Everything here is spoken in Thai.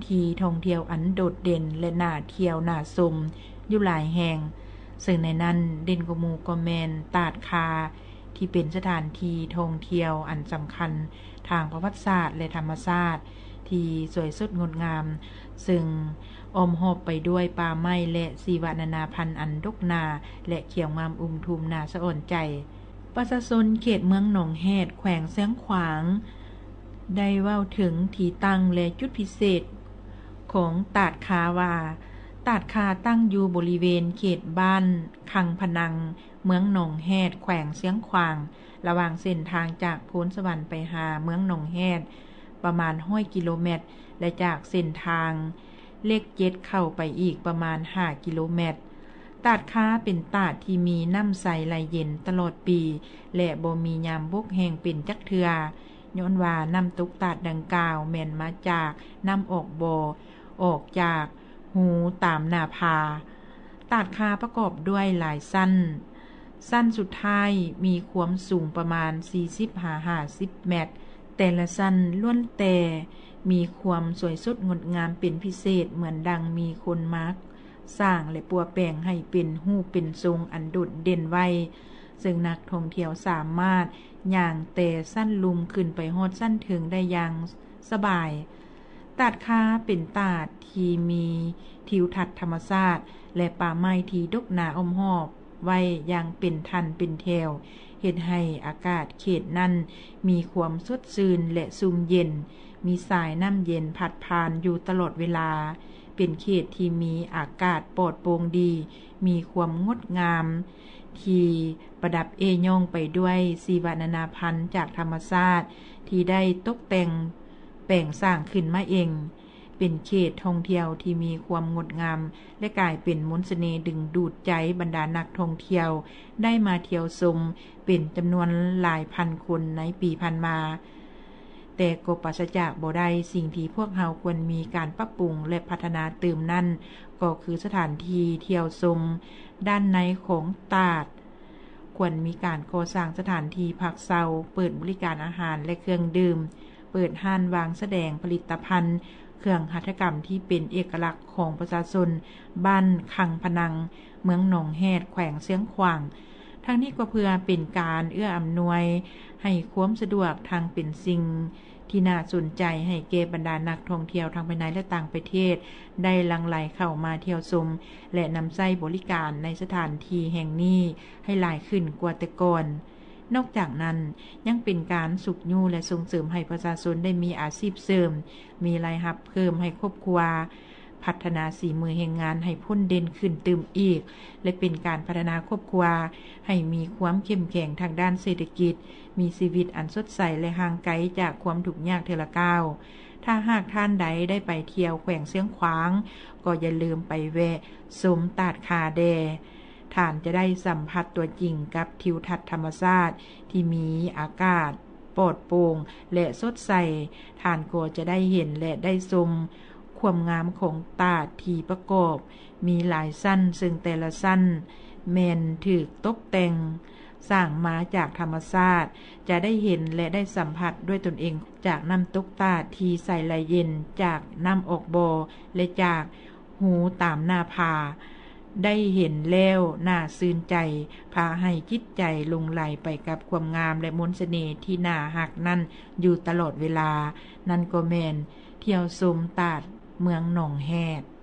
ที่ท่องเที่ยวอันโดดเด่นและน่าเที่ยวน่าชมอยู่หลายแห่งซึ่งในนั้นเด่นกว่าหมู่ก็แม่นตาดคาที่เป็นสถานที่ท่องเที่ยวอันสำคัญทางประวัติศาสตร์และธรรมชาติที่สวยสดงดงามซึ่งอ้อมรอบไปด้วยป่าไม้และชีวนานาพันธุ์อันดกนาและเขียวงามทุมน่าสะอ่อนใจประชาชนเขตเมืองหนองแฮดแขวงเสียงขวางได้เว้าถึงที่ตั้งและจุดพิเศษของตาดคาว่าตาดคาตั้งอยู่บริเวณเขตบ้านคังพนังเมืองหนองแฮดแขวงเสียงขวางระหว่างเส้นทางจากโพนสวรรค์ไปหาเมืองหนองแฮดประมาณ100 กิโลเมตรและจากเส้นทางเลขเจ็ดเข้าไปอีกประมาณ5 กิโลเมตรตาดคาเป็นตาดที่มีน้ำใสไหลเย็นตลอดปีและบ่มียามบกแห้งเป็นจักเทือย้อนว่าน้ำตกตาดดังกล่าวแม่นมาจากน้ำออกบ่อออกจากหูตามหน้าผาตาดคาประกอบด้วยหลายสั้นสุดท้ายมีความสูงประมาณ40-50 เมตรแต่ละสั้นล้วนแต่มีความสวยสดงดงามเป็นพิเศษเหมือนดังมีคนมักสร้างและปัวแปลงให้เป็นรูปเป็นทรงอันโดดเด่นไว้ซึ่งนักท่องเที่ยวสามารถย่างแต่สั้นลุมขึ้นไปฮอดสั้นถึงได้อย่างสบายตาดคาเป็นตาดที่มีทิวทัศน์ธรรมชาติและป่าไม้ที่ดกหนาอ้อมรอบไว้อย่างเป็นทันเป็นแถวเฮ็ดให้อากาศเขตนั้นมีความสดชื่นและซุ่มเย็นมีสายน้ำเย็นพัดผ่านอยู่ตลอดเวลาเป็นเขตที่มีอากาศปลอดโปร่งดีมีความงดงามที่ประดับเอย่องไปด้วยชีวนานาพันธุ์จากธรรมชาติที่ได้ตกแต่งแปลงสร้างขึ้นมาเองเป็นเขตท่องเที่ยวที่มีความงดงามและกลายเป็นมนต์เสน่ห์ดึงดูดใจบรรดานักท่องเที่ยวได้มาเที่ยวชมเป็นจำนวนหลายพันคนในปีผ่านมาแต่ก็ปราศจากบ่ได้สิ่งที่พวกเราควรมีการปรับปรุงและพัฒนาเติมนั่นก็คือสถานที่เที่ยวชมด้านในของตาดควรมีการก่อสร้างสถานที่พักเช้าเปิดบริการอาหารและเครื่องดื่มเปิดห้านวางแสดงผลิตภัณฑ์เครื่องหัตถกรรมที่เป็นเอกลักษณ์ของประชาชนบ้านคังพนังเมืองหนองแฮดแขวงเสียงขวางทั้งนี้ก็เพื่อเป็นการเอื้ออำนวยให้ความสะดวกทางเป็นสิ่งที่น่าสนใจให้แก่บรรดานักท่องเที่ยวทั้งภายในและต่างประเทศได้หลั่งไหลเข้ามาเที่ยวชมและนำใช้บริการในสถานที่แห่งนี้ให้หลายขึ้นกว่าแต่ก่อนนอกจากนั้นยังเป็นการสุขยู่และส่งเสริมให้ประชาชนได้มีอาชีพเสริมมีรายรับเพิ่มให้ครอบครัวพัฒนาสีมือแห่งงานให้พ้นเด่นขึ้นเติมอีกและเป็นการพัฒนาครอบครัวให้มีความเข้มแข็งทางด้านเศรษฐกิจมีชีวิตอันสดใสและห่างไกลจากความทุกข์ยากเทอละก้าวถ้าหากท่านใดได้ไปเที่ยวแขวงเสียงขวางก็อย่าลืมไปแวะชมตาดคาแดท่านจะได้สัมผัสตัวจริงกับทิวทัศน์ธรรมชาติที่มีอากาศปลอดโปร่งและสดใสท่านก็จะได้เห็นและได้ชมความงามของตาดที่ประกอบมีหลายสั้นซึ่งแต่ละสั้นแม่นถูกตกแต่งสร้างมาจากธรรมชาติจะได้เห็นและได้สัมผัสด้วยตนเองจากน้ำตกตาดที่ใสไหลเย็นจากน้ำออกบ่อและจากหูตามหน้าผาได้เห็นแล้วน่าซื่นใจพาให้จิตใจลงไหลไปกับความงามและมนต์เสน่ห์ที่น่าฮักนั่นอยู่ตลอดเวลานั่นก็แม่นเที่ยวชมตาดเมืองหนองแฮด